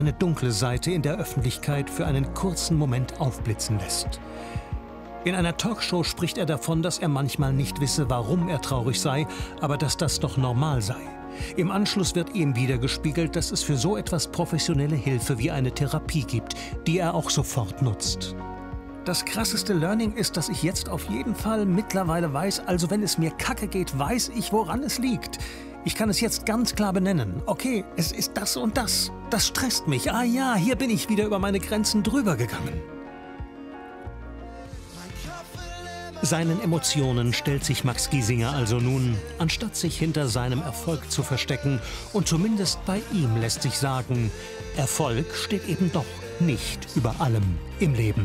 eine dunkle Seite in der Öffentlichkeit für einen kurzen Moment aufblitzen lässt. In einer Talkshow spricht er davon, dass er manchmal nicht wisse, warum er traurig sei, aber dass das doch normal sei. Im Anschluss wird ihm wiedergespiegelt, dass es für so etwas professionelle Hilfe wie eine Therapie gibt, die er auch sofort nutzt. Das krasseste Learning ist, dass ich jetzt auf jeden Fall mittlerweile weiß, also wenn es mir kacke geht, weiß ich, woran es liegt. Ich kann es jetzt ganz klar benennen. Okay, es ist das und das. Das stresst mich. Ah ja, hier bin ich wieder über meine Grenzen drüber gegangen. Seinen Emotionen stellt sich Max Giesinger also nun, anstatt sich hinter seinem Erfolg zu verstecken. Und zumindest bei ihm lässt sich sagen, Erfolg steht eben doch nicht über allem im Leben.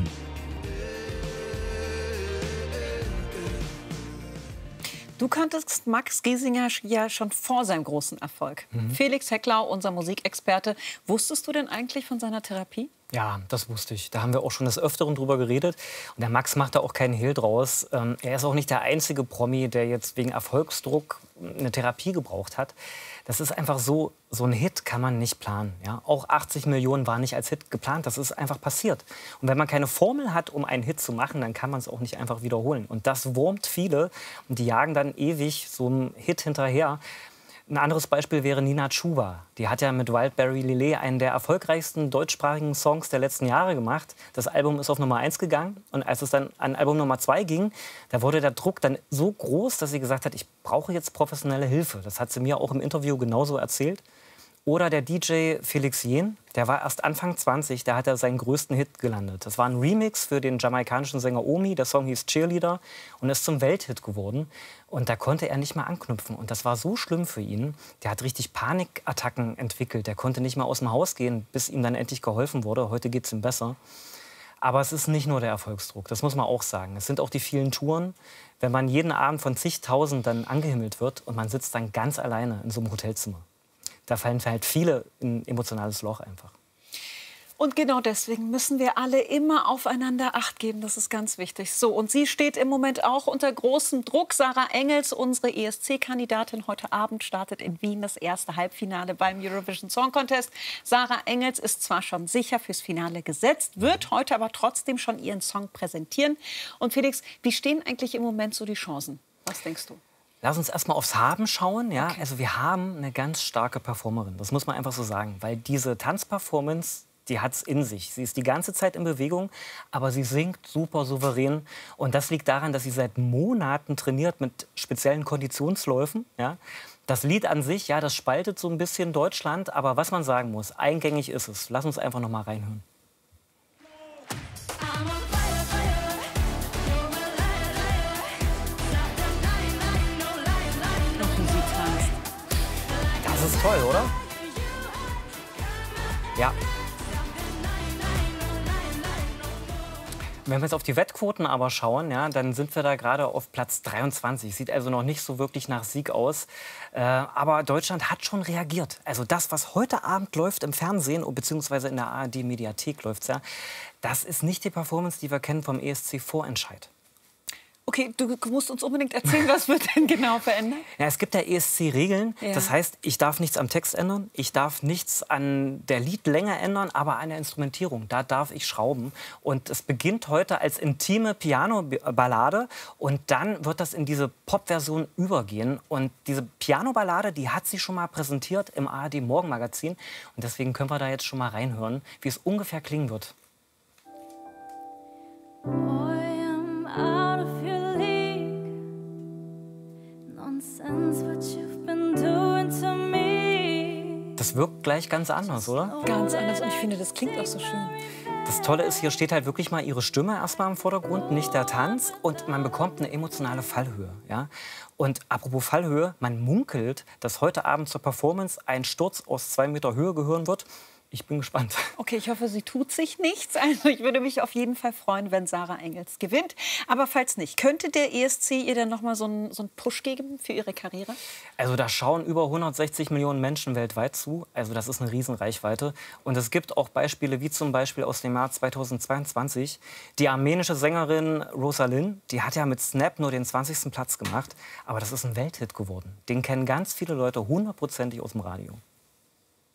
Du kanntest Max Giesinger ja schon vor seinem großen Erfolg. Felix Hecklau, unser Musikexperte. Wusstest du denn eigentlich von seiner Therapie? Ja, das wusste ich. Da haben wir auch schon des Öfteren drüber geredet. Und der Max macht da auch keinen Hehl draus. Er ist auch nicht der einzige Promi, der jetzt wegen Erfolgsdruck eine Therapie gebraucht hat. Das ist einfach so ein Hit kann man nicht planen. Ja? Auch 80 Millionen war nicht als Hit geplant, das ist einfach passiert. Und wenn man keine Formel hat, um einen Hit zu machen, dann kann man es auch nicht einfach wiederholen. Und das wurmt viele und die jagen dann ewig so einem Hit hinterher. Ein anderes Beispiel wäre Nina Chuba. Die hat ja mit Wildberry Lillet einen der erfolgreichsten deutschsprachigen Songs der letzten Jahre gemacht. Das Album ist auf Nummer 1 gegangen. Und als es dann an Album Nummer 2 ging, da wurde der Druck dann so groß, dass sie gesagt hat, ich brauche jetzt professionelle Hilfe. Das hat sie mir auch im Interview genauso erzählt. Oder der DJ Felix Jähn, der war erst Anfang 20, da hat er seinen größten Hit gelandet. Das war ein Remix für den jamaikanischen Sänger Omi, der Song hieß Cheerleader und ist zum Welthit geworden. Und da konnte er nicht mehr anknüpfen. Und das war so schlimm für ihn. Der hat richtig Panikattacken entwickelt. Der konnte nicht mehr aus dem Haus gehen, bis ihm dann endlich geholfen wurde. Heute geht es ihm besser. Aber es ist nicht nur der Erfolgsdruck, das muss man auch sagen. Es sind auch die vielen Touren. Wenn man jeden Abend von zigtausend dann angehimmelt wird und man sitzt dann ganz alleine in so einem Hotelzimmer. Da fallen halt viele in ein emotionales Loch einfach. Und genau deswegen müssen wir alle immer aufeinander Acht geben. Das ist ganz wichtig. So, und sie steht im Moment auch unter großem Druck. Sarah Engels, unsere ESC-Kandidatin, heute Abend startet in Wien das erste Halbfinale beim Eurovision Song Contest. Sarah Engels ist zwar schon sicher fürs Finale gesetzt, wird heute aber trotzdem schon ihren Song präsentieren. Und Felix, wie stehen eigentlich im Moment so die Chancen? Was denkst du? Lass uns erst mal aufs Haben schauen. Ja? Okay. Also wir haben eine ganz starke Performerin. Das muss man einfach so sagen. Weil diese Tanzperformance, die hat es in sich. Sie ist die ganze Zeit in Bewegung, aber sie singt super souverän. Und das liegt daran, dass sie seit Monaten trainiert mit speziellen Konditionsläufen. Ja? Das Lied an sich, ja, das spaltet so ein bisschen Deutschland. Aber was man sagen muss, eingängig ist es. Lass uns einfach noch mal reinhören. Das ist toll, oder? Ja. Wenn wir jetzt auf die Wettquoten aber schauen, ja, dann sind wir da gerade auf Platz 23. Sieht also noch nicht so wirklich nach Sieg aus. Aber Deutschland hat schon reagiert. Also das, was heute Abend läuft im Fernsehen, beziehungsweise in der ARD-Mediathek läuft's ja, das ist nicht die Performance, die wir kennen vom ESC-Vorentscheid. Okay, du musst uns unbedingt erzählen, was wird denn genau verändert? Ja, es gibt ja ESC-Regeln. Ja. Das heißt, ich darf nichts am Text ändern, ich darf nichts an der Liedlänge ändern, aber an der Instrumentierung, da darf ich schrauben. Und es beginnt heute als intime Piano-Ballade und dann wird das in diese Pop-Version übergehen. Und diese Piano-Ballade, die hat sie schon mal präsentiert im ARD-Morgenmagazin. Und deswegen können wir da jetzt schon mal reinhören, wie es ungefähr klingen wird. Das wirkt gleich ganz anders, oder? Ganz anders. Und ich finde, das klingt auch so schön. Das Tolle ist, hier steht halt wirklich mal ihre Stimme erstmal im Vordergrund, nicht der Tanz. Und man bekommt eine emotionale Fallhöhe. Ja? Und apropos Fallhöhe, man munkelt, dass heute Abend zur Performance ein Sturz aus 2 Meter Höhe gehören wird. Ich bin gespannt. Okay, ich hoffe, sie tut sich nichts. Also ich würde mich auf jeden Fall freuen, wenn Sarah Engels gewinnt. Aber falls nicht, könnte der ESC ihr dann noch mal so einen Push geben für ihre Karriere? Also da schauen über 160 Millionen Menschen weltweit zu. Also das ist eine Riesenreichweite. Und es gibt auch Beispiele, wie zum Beispiel aus dem Jahr 2022. Die armenische Sängerin Rosalyn, die hat ja mit Snap nur den 20. Platz gemacht. Aber das ist ein Welthit geworden. Den kennen ganz viele Leute hundertprozentig aus dem Radio.